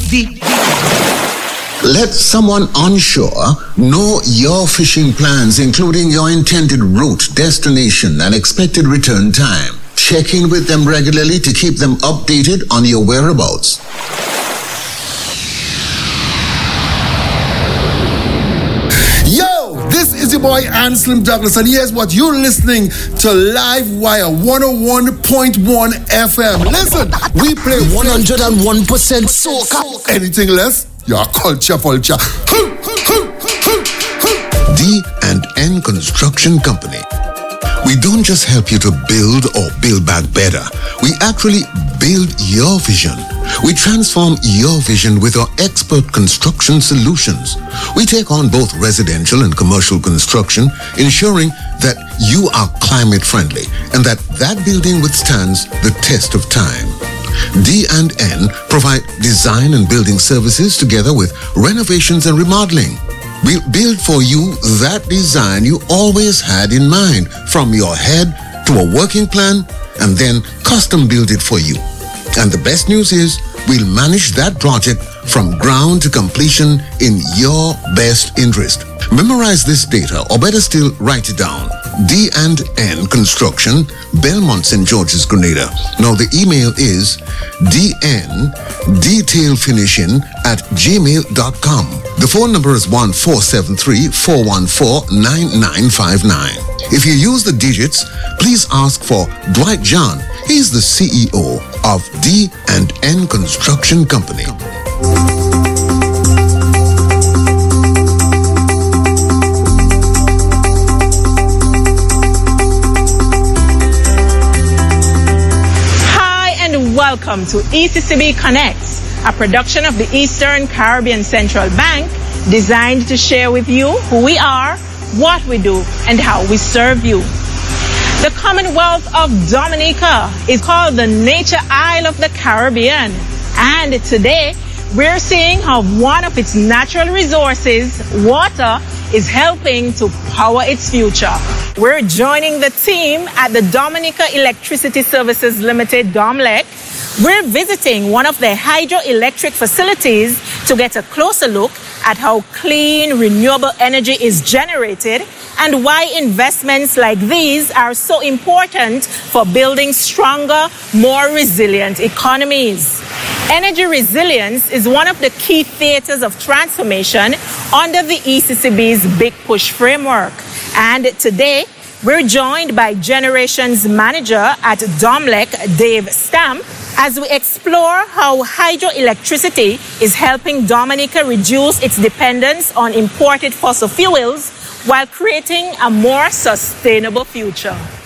Let someone onshore know your fishing plans, including your intended route, destination, and expected return time. Check in with them regularly to keep them updated on your whereabouts. This is your boy Anselm Douglas, and here's what you're listening to Live Wire 101.1 FM. Listen, we play 101% soca. Anything less, you're culture vulture. D&N Construction Company. We don't just help you to build or build back better. We actually build your vision. We transform your vision with our expert construction solutions. We take on both residential and commercial construction, ensuring that you are climate friendly and that building withstands the test of time. D&N provide design and building services together with renovations and remodeling. We build for you that design you always had in mind, from your head to a working plan, and then custom build it for you. And the best news is, we'll manage that project from ground to completion in your best interest. Memorize this data, or better still, write it down. D&N Construction, Belmont, St. George's, Grenada. Now the email is dndetailfinishing@gmail.com. The phone number is 1473-414-9959. If you use the digits, please ask for Dwight John. He's the CEO of D&N Construction Company. Welcome to ECCB Connects, a production of the Eastern Caribbean Central Bank, designed to share with you who we are, what we do, and how we serve you. The Commonwealth of Dominica is called the Nature Isle of the Caribbean, and today we're seeing how one of its natural resources, water, is helping to power its future. We're joining the team at the Dominica Electricity Services Limited, DOMLEC. We're visiting one of their hydroelectric facilities to get a closer look at how clean, renewable energy is generated and why investments like these are so important for building stronger, more resilient economies. Energy resilience is one of the key theaters of transformation under the ECCB's Big Push framework. And today, we're joined by Generations Manager at DOMLEC, Dave Stamp, as we explore how hydroelectricity is helping Dominica reduce its dependence on imported fossil fuels while creating a more sustainable future.